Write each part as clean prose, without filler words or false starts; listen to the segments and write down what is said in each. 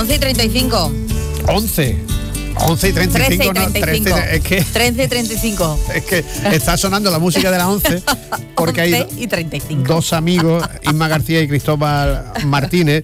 11:35. 11:35, no, 13, es que 13:35. Es que está sonando la música de las 11 porque hay 11:35. dos amigos, Isma García y Cristóbal Martínez,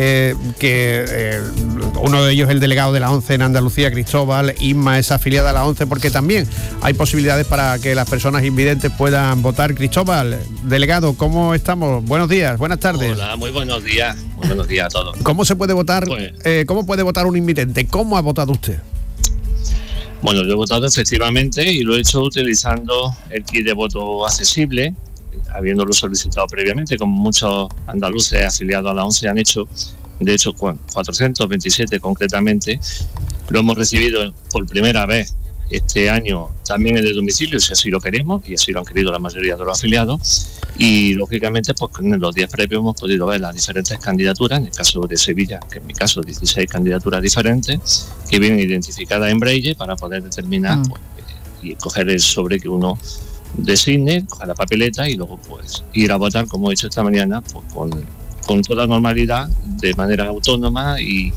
uno de ellos es el delegado de la 11 en Andalucía, Cristóbal. Isma es afiliada a la 11 porque también hay posibilidades para que las personas invidentes puedan votar. Cristóbal, delegado, ¿cómo estamos? Buenos días, buenas tardes. Hola, muy buenos días a todos. ¿Cómo se puede votar? Pues, ¿Cómo puede votar un invidente? ¿Cómo ha votado usted? Bueno, yo he votado efectivamente y lo he hecho utilizando el kit de voto accesible, habiéndolo solicitado previamente, como muchos andaluces afiliados a la 11 han hecho. De hecho, 427 concretamente, lo hemos recibido por primera vez este año también en el domicilio, si así lo queremos, y así lo han querido la mayoría de los afiliados. Y lógicamente, pues en los días previos hemos podido ver las diferentes candidaturas, en el caso de Sevilla, que en mi caso 16 candidaturas diferentes, que vienen identificadas en braille para poder determinar pues, y coger el sobre que uno designe, coger la papeleta y luego pues ir a votar, como he hecho esta mañana, pues con toda normalidad, de manera autónoma y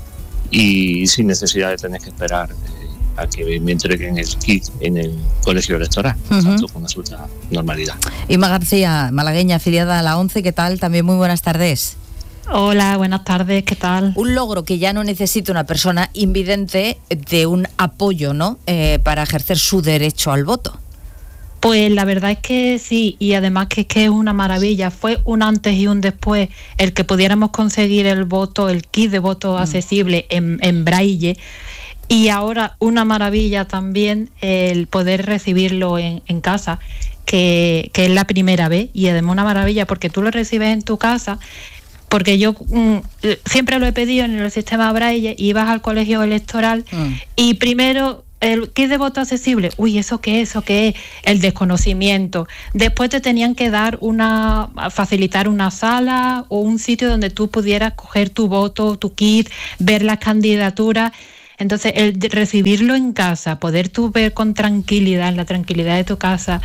sin necesidad de tener que esperar a que me entreguen el kit en el colegio electoral, con absoluta normalidad. Isma García, malagueña, afiliada a la 11, ¿qué tal? También muy buenas tardes. Hola, buenas tardes, ¿qué tal? Un logro que ya no necesita una persona invidente de un apoyo, ¿no? Para ejercer su derecho al voto. Pues la verdad es que sí, y además que es una maravilla. Fue un antes y un después el que pudiéramos conseguir el voto, el kit de voto accesible en braille. Y ahora una maravilla también el poder recibirlo en casa, que es la primera vez, y además una maravilla porque tú lo recibes en tu casa, porque yo siempre lo he pedido en el sistema braille, y ibas al colegio electoral y primero el kit de voto accesible, ¿eso qué es? El desconocimiento. Después te tenían que dar facilitar una sala o un sitio donde tú pudieras coger tu voto, tu kit, ver las candidaturas. Entonces, el recibirlo en casa, poder tú ver con tranquilidad, en la tranquilidad de tu casa,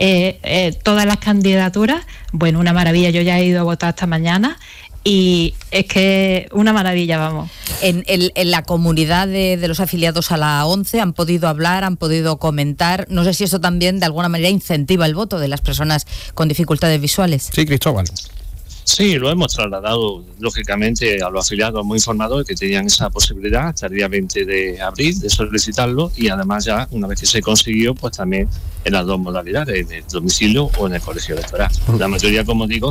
todas las candidaturas, bueno, una maravilla. Yo ya he ido a votar esta mañana y es que una maravilla, vamos. En la comunidad de los afiliados a la 11 han podido hablar, han podido comentar. No sé si eso también de alguna manera incentiva el voto de las personas con dificultades visuales. Sí, Cristóbal. Sí, lo hemos trasladado, lógicamente, a los afiliados, hemos informado de que tenían esa posibilidad hasta el día 20 de abril de solicitarlo, y además ya, una vez que se consiguió, pues también en las dos modalidades, en el domicilio o en el colegio electoral. La mayoría, como digo,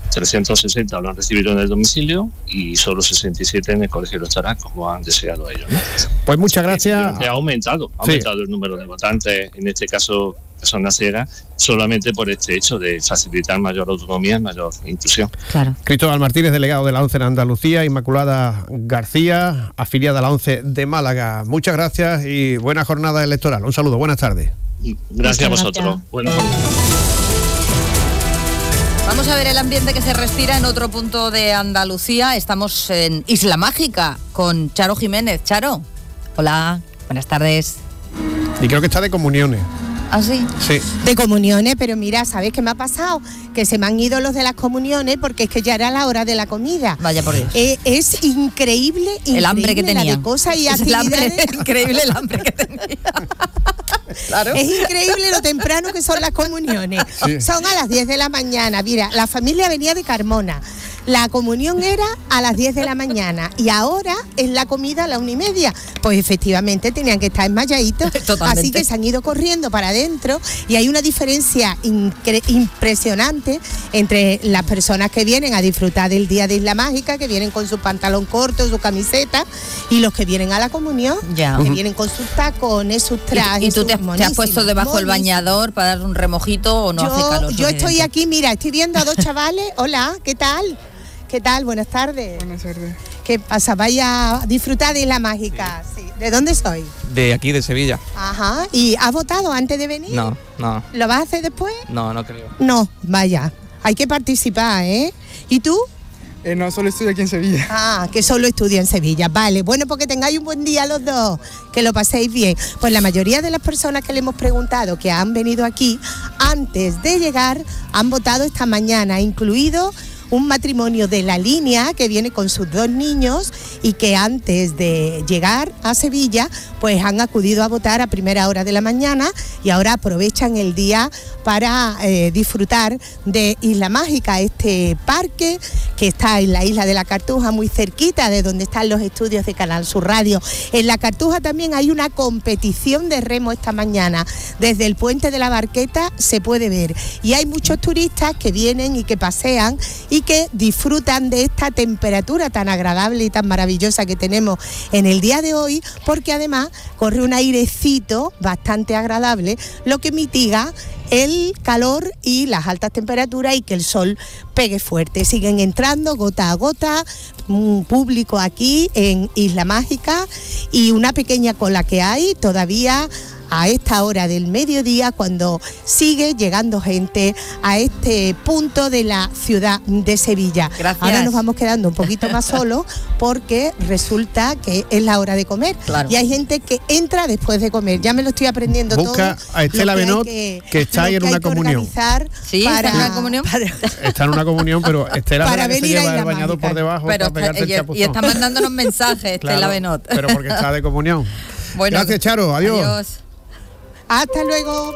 360 lo han recibido en el domicilio y solo 67 en el colegio electoral, como han deseado ellos, ¿no? Pues muchas gracias. Ha aumentado el número de votantes, en este caso personas ciegas, solamente por este hecho de facilitar mayor autonomía, mayor inclusión. Claro. Cristóbal Martínez, delegado de la 11 en Andalucía. Inmaculada García, afiliada a la 11 de Málaga. Muchas gracias y buena jornada electoral. Un saludo, buenas tardes. Gracias a vosotros. Buenas jornadas. Vamos a ver el ambiente que se respira en otro punto de Andalucía. Estamos en Isla Mágica con Charo Jiménez. Charo, hola, buenas tardes. Y creo que está de comuniones. ¿Ah, sí? Sí. De comuniones, pero mira, ¿sabes qué me ha pasado? Que se me han ido los de las comuniones porque es que ya era la hora de la comida. Vaya por Dios. Es increíble el hambre que tenía. La de cosas y actividades. Increíble el hambre que tenía. Claro. Es increíble lo temprano que son las comuniones. Sí. Son a las 10 de la mañana. Mira, la familia venía de Carmona. La comunión era a las 10 de la mañana y ahora es la comida a las 1:30. Pues efectivamente tenían que estar enmayaditos. Totalmente. Así que se han ido corriendo para adentro y hay una diferencia impresionante entre las personas que vienen a disfrutar del día de Isla Mágica, que vienen con su pantalón corto, su camiseta, y los que vienen a la comunión, que vienen con sus tacones, sus trajes. ¿Y tú te has puesto debajo del bañador para dar un remojito o no hace calor? Yo estoy aquí, mira, estoy viendo a dos chavales. Hola, ¿qué tal? ¿Qué tal? Buenas tardes. Buenas tardes. ¿Qué pasa? Vaya a disfrutar de Isla Mágica. Sí. ¿De dónde soy? De aquí, de Sevilla. Ajá. ¿Y has votado antes de venir? No. ¿Lo vas a hacer después? No creo. No, vaya. Hay que participar, ¿eh? ¿Y tú? No, solo estudio aquí en Sevilla. Ah, que solo estudia en Sevilla. Vale, bueno, porque tengáis un buen día los dos, que lo paséis bien. Pues la mayoría de las personas que le hemos preguntado que han venido aquí, antes de llegar, han votado esta mañana, incluido un matrimonio de la línea que viene con sus 2 niños y que antes de llegar a Sevilla pues han acudido a votar a primera hora de la mañana y ahora aprovechan el día para disfrutar de Isla Mágica, este parque que está en la isla de la Cartuja, muy cerquita de donde están los estudios de Canal Sur Radio. En la Cartuja también hay una competición de remo esta mañana. Desde el puente de la Barqueta se puede ver y hay muchos turistas que vienen y que pasean y que disfrutan de esta temperatura tan agradable y tan maravillosa que tenemos en el día de hoy, porque además corre un airecito bastante agradable, lo que mitiga el calor y las altas temperaturas y que el sol pegue fuerte. Siguen entrando gota a gota, un público aquí en Isla Mágica y una pequeña cola que hay todavía a esta hora del mediodía, cuando sigue llegando gente a este punto de la ciudad de Sevilla. Gracias. Ahora nos vamos quedando un poquito más solos porque resulta que es la hora de comer. Claro. Y hay gente que entra después de comer. Ya me lo estoy aprendiendo todo. Busca a Estela Benot, que está ahí en una comunión. Sí, para, está en una comunión. Está en una comunión, pero Estela Para Benot se venir a lleva Isla el bañador Mágica. por debajo Pero para pegarte el chapuzón. y está mandándonos mensajes, Claro, Estela Benot. pero porque está de comunión. Bueno, gracias, Charo. Adiós. Hasta luego.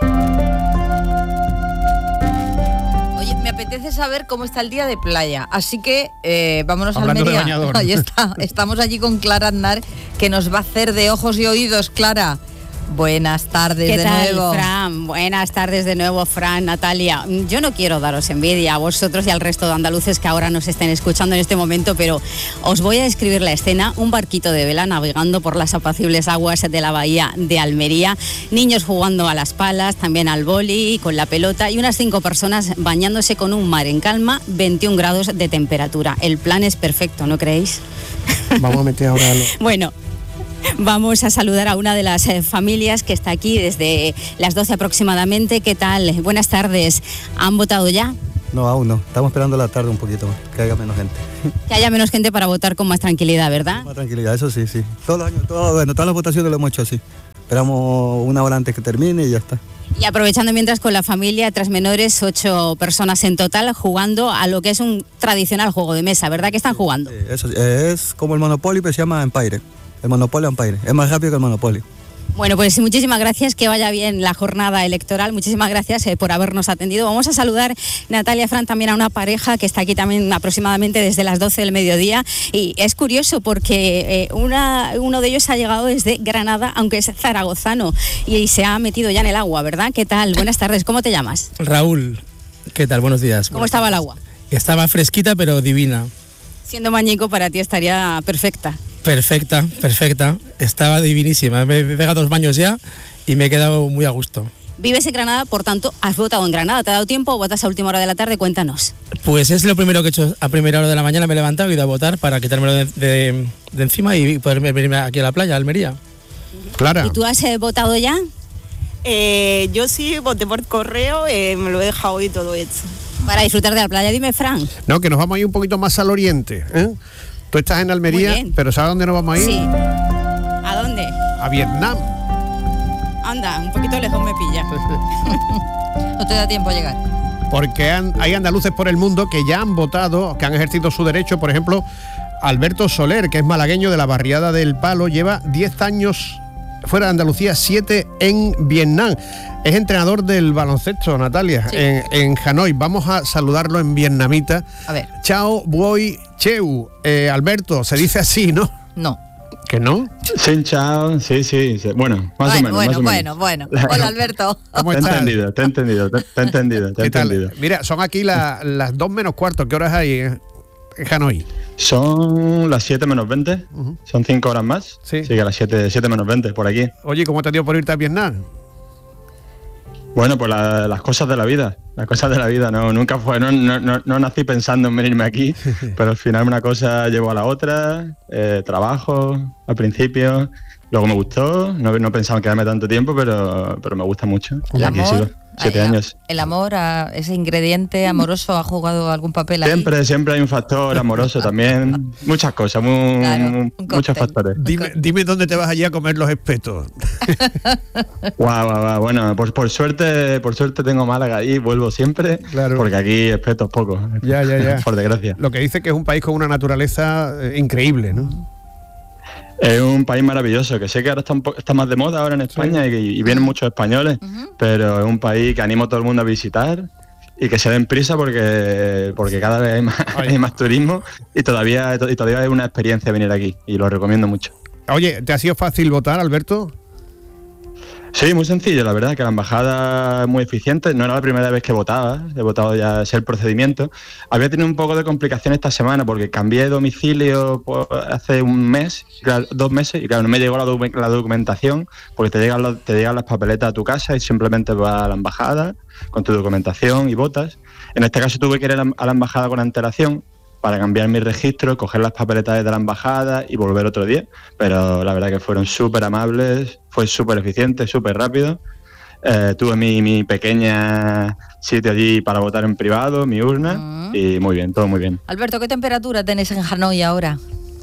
Oye, me apetece saber cómo está el día de playa, así que vámonos a Hablando de Almería. bañador. Ahí está, estamos allí con Clara Aznar, que nos va a hacer de ojos y oídos. Clara, buenas tardes de nuevo. Fran? Buenas tardes de nuevo, Fran, Natalia. Yo no quiero daros envidia a vosotros y al resto de andaluces que ahora nos estén escuchando en este momento, pero os voy a describir la escena: un barquito de vela navegando por las apacibles aguas de la bahía de Almería, niños jugando a las palas, también al boli, con la pelota, y unas 5 personas bañándose con un mar en calma, 21 grados de temperatura. El plan es perfecto, ¿no creéis? Vamos a meter ahora Bueno, vamos a saludar a una de las familias que está aquí desde las 12 aproximadamente. ¿Qué tal? Buenas tardes. ¿Han votado ya? No, aún no. Estamos esperando la tarde un poquito más, que haya menos gente. Que haya menos gente para votar con más tranquilidad, ¿verdad? Más tranquilidad, eso sí, sí. Todos los años, todas las votaciones lo hemos hecho así. Esperamos una hora antes que termine y ya está. Y aprovechando mientras con la familia, 3 menores, 8 personas en total, jugando a lo que es un tradicional juego de mesa, ¿verdad? ¿Qué están jugando? Sí, eso es como el Monopoly, pero se llama Empire. El Monopoly Empire. Es más rápido que el Monopoly. Bueno, pues muchísimas gracias, que vaya bien la jornada electoral. Muchísimas gracias por habernos atendido. Vamos a saludar, Natalia, Fran, también a una pareja que está aquí también aproximadamente desde las 12 del mediodía. Y es curioso porque uno de ellos ha llegado desde Granada, aunque es zaragozano, y se ha metido ya en el agua, ¿verdad? ¿Qué tal? Buenas tardes, ¿cómo te llamas? Raúl, ¿qué tal? Buenos días. ¿Cómo estaba el agua? Estaba fresquita pero divina. Siendo mañico, para ti estaría perfecta. Perfecta. Estaba divinísima. Me he pegado 2 baños ya y me he quedado muy a gusto. Vives en Granada, por tanto, has votado en Granada. ¿Te ha dado tiempo o votas a última hora de la tarde? Cuéntanos. Pues es lo primero que he hecho. A primera hora de la mañana me he levantado y he ido a votar para quitármelo de encima y poderme venirme aquí a la playa, a Almería. Clara. ¿Y tú has votado ya? Yo sí voté por correo, me lo he dejado hoy todo hecho. Para disfrutar de la playa, dime, Fran. No, que nos vamos a ir un poquito más al oriente, ¿eh? Tú estás en Almería, Muy bien. pero ¿sabes dónde nos vamos a ir? Sí. ¿A dónde? A Vietnam. Anda, un poquito lejos me pilla. No te da tiempo a llegar. Porque hay andaluces por el mundo que ya han votado, que han ejercido su derecho. Por ejemplo, Alberto Soler, que es malagueño de la barriada del Palo, lleva 10 años fuera de Andalucía, 7 en Vietnam. Es entrenador del baloncesto, Natalia, Sí. en Hanoi. Vamos a saludarlo en vietnamita. A ver. Chao, Boi Cheu. Alberto, se dice así, ¿no? No. ¿Que no? Sin chao, sí. Bueno, más o menos. Bueno. Hola, Alberto. ¿Cómo Te he estás? entendido, te he entendido. ¿Qué tal? Mira, son aquí las 2 menos cuarto. ¿Qué horas hay en Hanoi? Son las 7 menos 20, son 5 horas más. Sí. Sí, que a las 7 menos 20, por aquí. Oye, ¿cómo te dio por irte a Vietnam? Bueno, pues las cosas de la vida. Las cosas de la vida, no, nunca fue, no nací pensando en venirme aquí, pero al final una cosa llevó a la otra, trabajo al principio, Luego me gustó, no pensaba quedarme tanto tiempo, pero me gusta mucho. El Y aquí amor, sigo, 7 años. El amor, ese ingrediente amoroso, ¿ha jugado algún papel ahí? Siempre hay un factor amoroso también. Muchas cosas, muchos factores. Dime dónde te vas allí a comer los espetos. Guau. Bueno, por suerte tengo Málaga y vuelvo siempre, porque aquí espetos pocos. Ya. Por desgracia. Lo que dice que es un país con una naturaleza increíble, ¿no? Es un país maravilloso, que sé que ahora está más de moda ahora en España y vienen muchos españoles, pero es un país que animo a todo el mundo a visitar y que se den prisa porque cada vez hay más turismo y todavía es una experiencia venir aquí y lo recomiendo mucho. Oye, ¿te ha sido fácil votar, Alberto? Sí, muy sencillo, la verdad, que la embajada es muy eficiente. No era la primera vez que votaba, he votado ya sé el procedimiento. Había tenido un poco de complicación esta semana porque cambié de domicilio hace 2 meses y claro, no me llegó la documentación porque te llegan las papeletas a tu casa y simplemente vas a la embajada con tu documentación y votas. En este caso tuve que ir a la embajada con antelación para cambiar mi registro, coger las papeletas de la embajada y volver otro día. Pero la verdad que fueron súper amables, fue súper eficiente, súper rápido. Tuve mi pequeña sitio allí para votar en privado, mi urna, y muy bien, todo muy bien. Alberto, ¿qué temperatura tenéis en Hanoi ahora?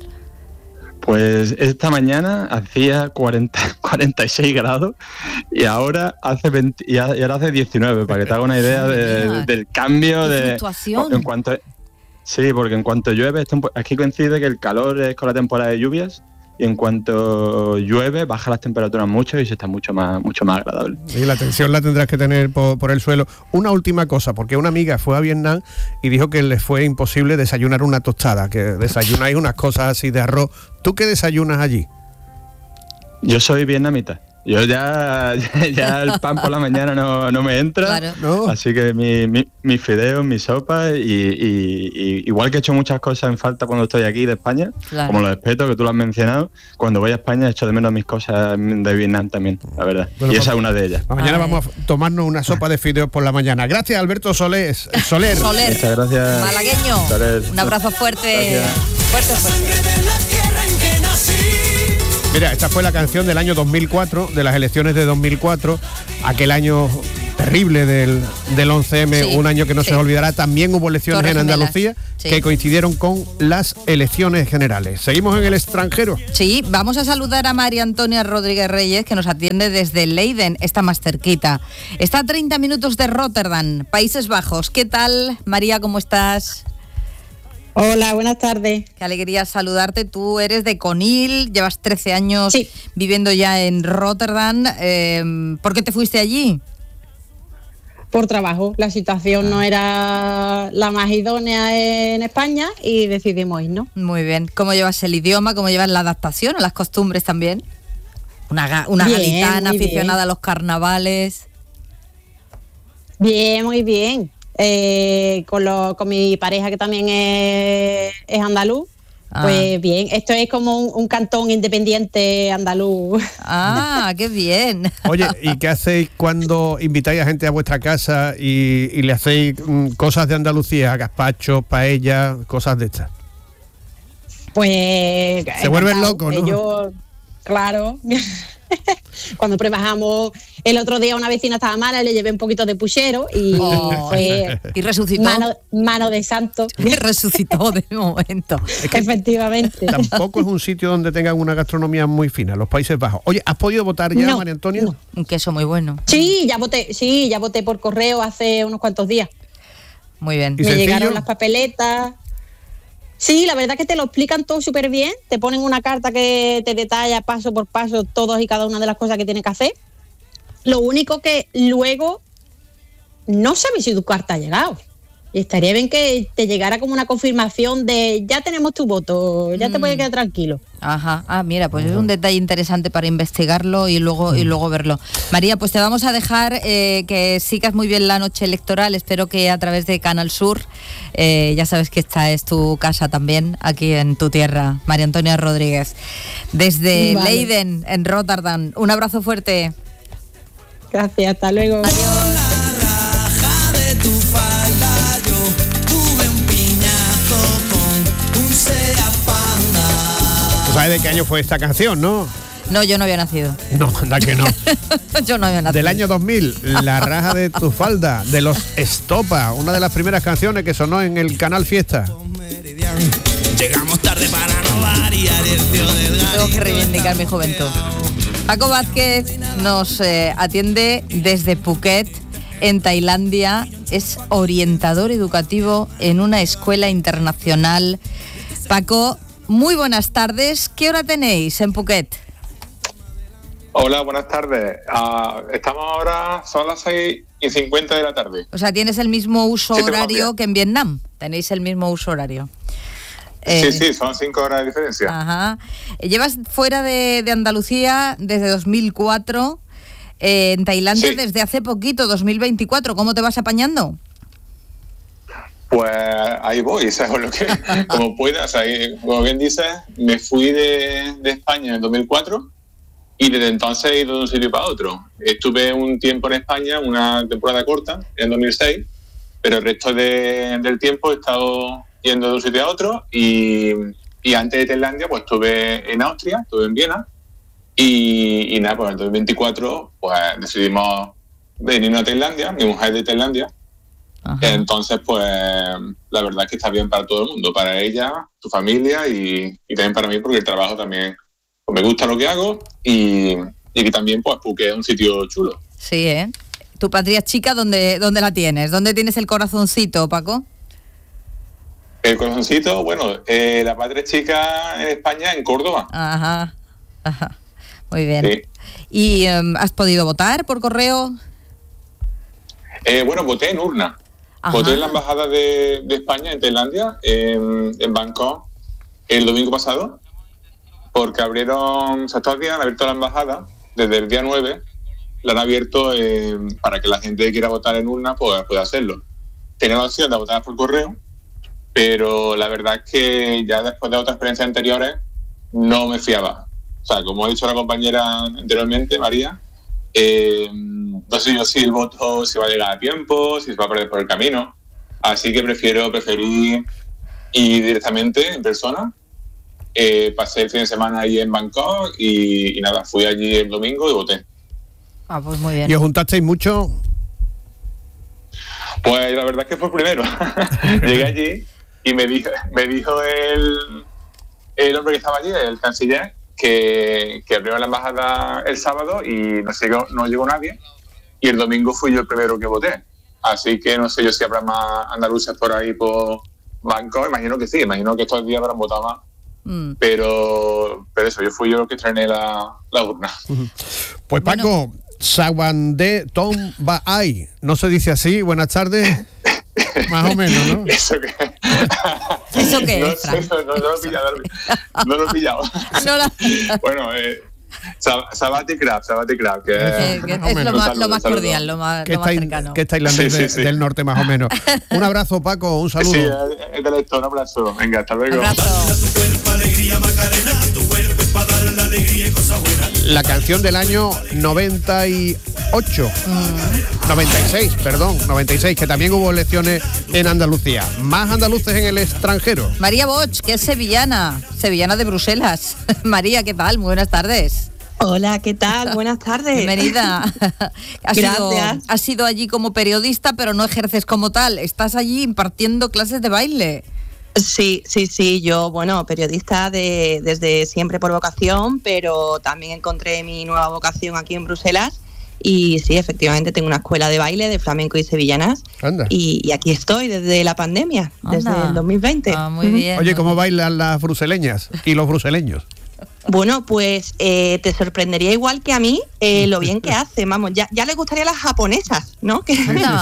Pues esta mañana hacía 46 grados y ahora hace 19, para que te haga una idea del cambio de fluctuación. En cuanto sí, porque en cuanto llueve, aquí coincide que el calor es con la temporada de lluvias y en cuanto llueve baja las temperaturas mucho y se está mucho más agradable. Y la tensión la tendrás que tener por el suelo. Una última cosa, porque una amiga fue a Vietnam y dijo que le fue imposible desayunar una tostada, que desayunáis unas cosas así de arroz. ¿Tú qué desayunas allí? Yo soy vietnamita. Yo ya el pan por la mañana no me entra, claro. Así que mis fideos, mi sopa y igual que he hecho muchas cosas en falta cuando estoy aquí de España, claro, como los espetos que tú lo has mencionado, cuando voy a España echo de menos mis cosas de Vietnam también, la verdad. Bueno, y esa es una de ellas. Mañana vamos a tomarnos una sopa de fideos por la mañana. Gracias, Alberto Soler. Soler. Muchas gracias. Malagueño. Soler. Un abrazo fuerte. Fuerte. Mira, esta fue la canción del año 2004, de las elecciones de 2004, aquel año terrible del 11M, sí, un año que no se olvidará. También hubo elecciones en Andalucía que coincidieron con las elecciones generales. ¿Seguimos en el extranjero? Sí, vamos a saludar a María Antonia Rodríguez Reyes, que nos atiende desde Leiden, está más cerquita. Está a 30 minutos de Rotterdam, Países Bajos. ¿Qué tal, María? ¿Cómo estás? Hola, buenas tardes. Qué alegría saludarte. Tú eres de Conil, llevas 13 años viviendo ya en Rotterdam. ¿Por qué te fuiste allí? Por trabajo. La situación no era la más idónea en España y decidimos irnos. Muy bien. ¿Cómo llevas el idioma? ¿Cómo llevas la adaptación a las costumbres también? Una bien, galitana aficionada a los carnavales. Bien, muy bien. Con mi pareja que también es andaluz, pues bien, esto es como un cantón independiente andaluz. Ah, qué bien. Oye, ¿y qué hacéis cuando invitáis a gente a vuestra casa y le hacéis cosas de Andalucía, gazpacho, paella, cosas de estas? Pues se vuelven locos, ¿no? Ellos, claro. Cuando trabajamos el otro día, una vecina estaba mala, le llevé un poquito de puchero y y resucitó. Mano de santo. Y resucitó de momento. Es que efectivamente. Tampoco es un sitio donde tengan una gastronomía muy fina, los Países Bajos. Oye, ¿has podido votar ya, no, María Antonia? No. Un queso muy bueno. Sí, ya voté por correo hace unos cuantos días. Muy bien. Me llegaron las papeletas. Sí, la verdad que te lo explican todo súper bien, te ponen una carta que te detalla paso por paso todas y cada una de las cosas que tienes que hacer. Lo único que luego no sabes si tu carta ha llegado. Y estaría bien que te llegara como una confirmación de ya tenemos tu voto, ya te puedes quedar tranquilo. Ajá, mira, pues es un detalle interesante para investigarlo y luego verlo. María, pues te vamos a dejar que sigas muy bien la noche electoral, espero que a través de Canal Sur, ya sabes que esta es tu casa también, aquí en tu tierra, María Antonia Rodríguez. Desde Leiden, en Rotterdam, un abrazo fuerte. Gracias, hasta luego. Adiós. ¿Sabes de qué año fue esta canción, no? No, yo no había nacido. No, anda que no. Yo no había nacido. Del año 2000, La raja de tu falda, de los Estopa, una de las primeras canciones que sonó en el canal Fiesta. Llegamos tarde para no variar el tío del gallo. Tengo que reivindicar mi juventud. Paco Vázquez nos atiende desde Phuket, en Tailandia. Es orientador educativo en una escuela internacional. Paco, muy buenas tardes. ¿Qué hora tenéis en Phuket? Hola, buenas tardes. Estamos ahora, son las 6:50 de la tarde. O sea, tienes el mismo uso Sí, horario que en Vietnam. Tenéis el mismo uso horario. Sí, son 5 horas de diferencia. Ajá. Llevas fuera de Andalucía desde 2004, en Tailandia desde hace poquito, 2024. ¿Cómo te vas apañando? Pues ahí voy, ¿sabes? Lo que, como puedas. Como bien dices, me fui de España en 2004 y desde entonces he ido de un sitio para otro. Estuve un tiempo en España, una temporada corta, en 2006, pero el resto del tiempo he estado yendo de un sitio a otro y antes de Tailandia pues estuve en Austria, estuve en Viena y nada, pues en 2024 pues decidimos venirnos a Tailandia, mi mujer es de Tailandia. Ajá. Entonces pues la verdad es que está bien para todo el mundo, para ella, su familia y también para mí porque el trabajo también pues, me gusta lo que hago y que también pues Phuket es un sitio chulo. Sí, ¿Tu patria chica dónde la tienes? ¿Dónde tienes el corazoncito, Paco? El corazoncito, bueno, la patria chica en España, en Córdoba. Ajá. Muy bien. Sí. ¿Y has podido votar por correo? Bueno, voté en urna. Ajá. Voté en la embajada de España en Tailandia, en Bangkok, el domingo pasado, porque estos días han abierto la embajada, desde el día 9, la han abierto para que la gente que quiera votar en urna pues, pueda hacerlo. Tenía la opción de votar por correo, pero la verdad es que ya después de otras experiencias anteriores no me fiaba. O sea, como ha dicho la compañera anteriormente, María, no sé yo si el voto se va a llegar a tiempo, si se va a perder por el camino. Así que preferí ir directamente en persona. Pasé el fin de semana allí en Bangkok y nada, fui allí el domingo y voté. Ah, pues muy bien. ¿Y os juntasteis mucho? Pues la verdad es que fue primero. Llegué allí y me dijo el hombre que estaba allí, el canciller, que abrió la embajada el sábado y no llegó nadie. Y el domingo fui yo el primero que voté. Así que no sé yo si habrá más andaluces por ahí por Bangkok. Imagino que sí, imagino que estos días habrán votado más. Pero eso, fui yo el que estrené la urna. Pues Paco, Sawandé Tom Baay, ¿no se dice así? Buenas tardes. Más o menos, ¿no? ¿Eso qué? ¿Eso qué es, Fran? No lo he pillado. Bueno, Sabati Crab, que es lo más cordial, lo más cercano. Que es tailandés del norte, más o menos. Un abrazo, Paco, un saludo. Sí, es del esto, un abrazo. Venga, hasta luego. La canción del año 98. 96, que también hubo elecciones en Andalucía. Más andaluces en el extranjero. María Boch, que es sevillana de Bruselas. María, ¿qué tal? Muy buenas tardes. Hola, ¿qué tal? Buenas tardes. Bienvenida. Gracias. Has sido allí como periodista, pero no ejerces como tal. Estás allí impartiendo clases de baile. Sí. Yo, periodista desde siempre por vocación, pero también encontré mi nueva vocación aquí en Bruselas. Y sí, efectivamente tengo una escuela de baile de flamenco y sevillanas. Y aquí estoy desde la pandemia, desde el 2020. Muy bien. Oye, ¿cómo bailan las bruseleñas y los bruseleños? Bueno, pues te sorprendería igual que a mí lo bien que hacen. Vamos, ya les gustaría a las japonesas, ¿no? Sí.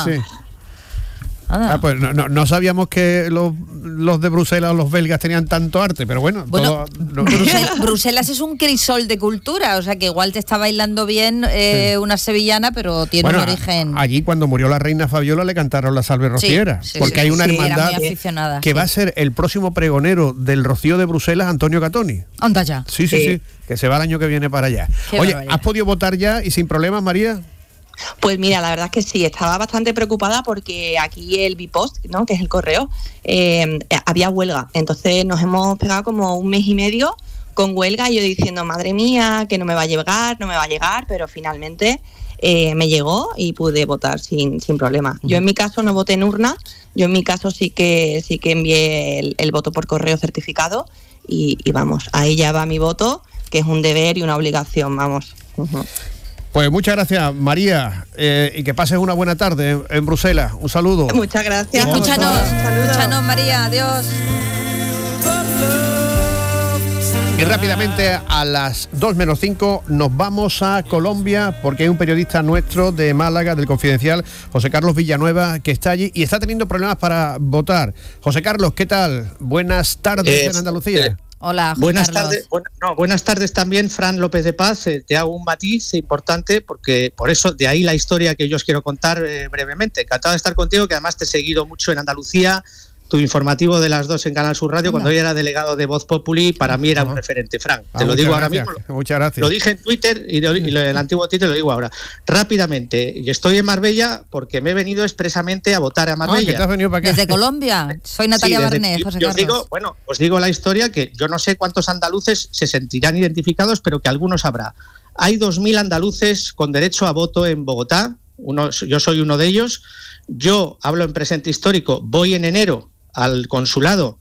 Pues no sabíamos que los de Bruselas o los belgas tenían tanto arte, pero bueno Bruselas es un crisol de cultura, o sea que igual te está bailando bien una sevillana, pero tiene un origen. Allí cuando murió la reina Fabiola le cantaron la Salve Rociera, porque hay una hermandad que va a ser el próximo pregonero del Rocío de Bruselas, Antonio Catoni. Anda ya. Sí, que se va el año que viene para allá. Oye, ¿has podido votar ya y sin problemas, María? Pues mira, la verdad es que sí, estaba bastante preocupada porque aquí el Bipost, ¿no?, que es el correo, había huelga. Entonces nos hemos pegado como un mes y medio con huelga, y yo diciendo, madre mía, que no me va a llegar, pero finalmente me llegó y pude votar sin problema. Yo en mi caso no voté en urna, yo en mi caso sí que envié el voto por correo certificado y vamos, ahí ya va mi voto, que es un deber y una obligación, vamos. Pues muchas gracias, María, y que pases una buena tarde en Bruselas. Un saludo. Muchas gracias. Escúchanos, María, adiós. Y rápidamente a las 2:05 nos vamos a Colombia, porque hay un periodista nuestro de Málaga, del Confidencial, José Carlos Villanueva, que está allí y está teniendo problemas para votar. José Carlos, ¿qué tal? Buenas tardes en Andalucía. Hola, buenas Carlos. tardes. Buenas tardes también, Fran López de Paz. Te hago un matiz importante, porque por eso, de ahí la historia que yo os quiero contar brevemente. Encantado de estar contigo, que además te he seguido mucho en Andalucía. Tu informativo de las 2 en Canal Sur Radio, cuando yo era delegado de Voz Populi, para mí era un referente, Fran. Te lo digo ahora mismo. Muchas gracias. Lo dije en Twitter y el antiguo Twitter lo digo ahora. Rápidamente, y estoy en Marbella porque me he venido expresamente a votar a Marbella. ¿Que te has venido para acá? Desde Colombia. Soy Natalia Barnés, José Carlos. Os digo la historia, que yo no sé cuántos andaluces se sentirán identificados, pero que algunos habrá. Hay 2.000 andaluces con derecho a voto en Bogotá. Yo soy uno de ellos. Yo hablo en presente histórico, voy en enero al consulado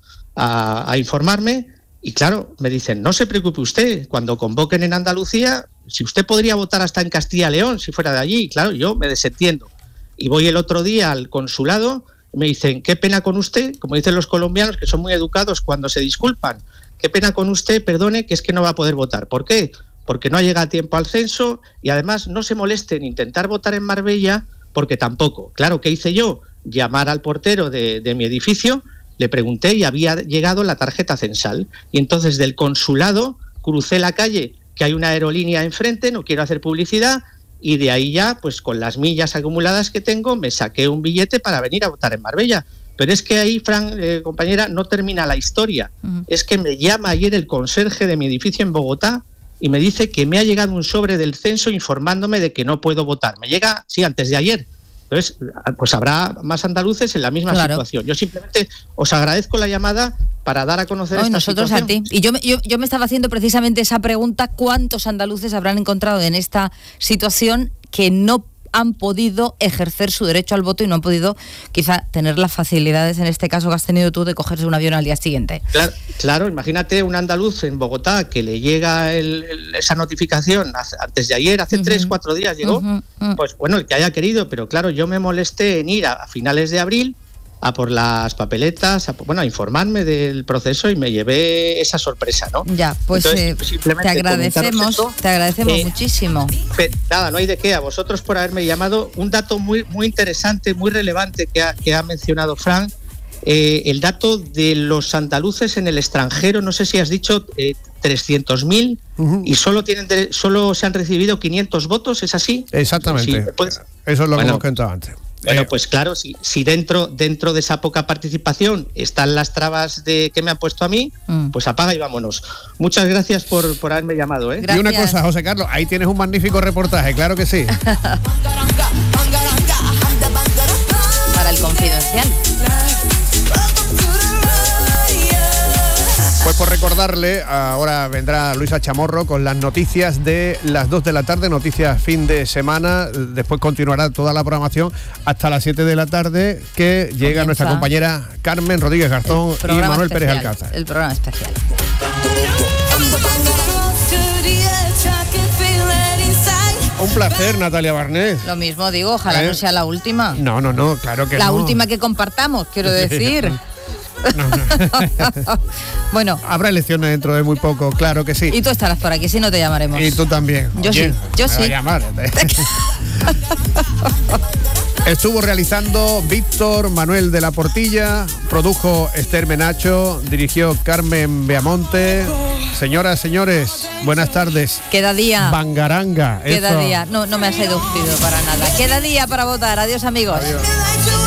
a informarme y claro, me dicen, no se preocupe usted, cuando convoquen en Andalucía, si usted podría votar hasta en Castilla y León, si fuera de allí. Y claro, yo me desentiendo. Y voy el otro día al consulado, me dicen, qué pena con usted, como dicen los colombianos, que son muy educados cuando se disculpan, qué pena con usted, perdone, que es que no va a poder votar. ¿Por qué? Porque no ha llegado a tiempo al censo y además no se moleste en intentar votar en Marbella, porque tampoco. Claro, ¿qué hice yo? Llamar al portero de mi edificio, le pregunté y había llegado la tarjeta censal. Y entonces del consulado crucé la calle, que hay una aerolínea enfrente, no quiero hacer publicidad, y de ahí ya, pues con las millas acumuladas que tengo, me saqué un billete para venir a votar en Marbella. Pero es que ahí, Fran, compañera, no termina la historia. Es que me llama ayer el conserje de mi edificio en Bogotá y me dice que me ha llegado un sobre del censo informándome de que no puedo votar. Me llega, sí, antes de ayer. Entonces, pues habrá más andaluces en la misma situación. Yo simplemente os agradezco la llamada para dar a conocer esta nosotros situación. A ti. Y yo me estaba haciendo precisamente esa pregunta, ¿cuántos andaluces habrán encontrado en esta situación que no han podido ejercer su derecho al voto y no han podido quizá tener las facilidades, en este caso que has tenido tú, de cogerse un avión al día siguiente? Claro, imagínate un andaluz en Bogotá que le llega esa notificación antes de ayer, hace 3-4 días llegó, pues bueno, el que haya querido, pero claro, yo me molesté en ir a finales de abril a por las papeletas, a informarme del proceso y me llevé esa sorpresa, ¿no? Ya, pues entonces, te agradecemos muchísimo. Nada, no hay de qué, a vosotros por haberme llamado. Un dato muy, muy interesante, muy relevante que ha mencionado Fran, el dato de los andaluces en el extranjero, no sé si has dicho 300.000 y solo se han recibido 500 votos, ¿es así? Exactamente, sí, eso es lo que hemos contado antes. Bueno, pues claro, si dentro de esa poca participación están las trabas que me han puesto a mí, pues apaga y vámonos. Muchas gracias por haberme llamado. Y una cosa, José Carlos, ahí tienes un magnífico reportaje, claro que sí. Para el Confidencial. Pues por recordarle, ahora vendrá Luisa Chamorro con las noticias de las 2 de la tarde, noticias fin de semana. Después continuará toda la programación hasta las 7 de la tarde, que llega nuestra compañera Carmen Rodríguez Garzón y Manuel Pérez Alcázar. El programa especial. Un placer, Natalia Barnés. Lo mismo digo, ojalá no sea la última. No, claro que no. La última que compartamos, quiero decir. No. Bueno, habrá elecciones dentro de muy poco, claro que sí. Y tú estarás por aquí, si no te llamaremos. Y tú también. Yo sí. Va a llamar. Estuvo realizando Víctor Manuel de la Portilla, produjo Esther Menacho, dirigió Carmen Beamonte. Señoras, señores, buenas tardes. Queda día. Bangaranga. Queda día. No me ha seducido para nada. Queda día para votar. Adiós, amigos. Adiós.